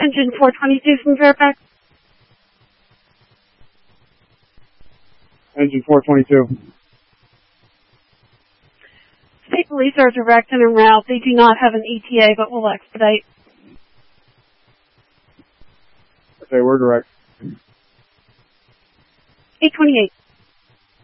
Engine 422 from Fairfax. Engine 422. State police are direct and en route. They do not have an ETA, but will expedite. Okay, we're direct. 828.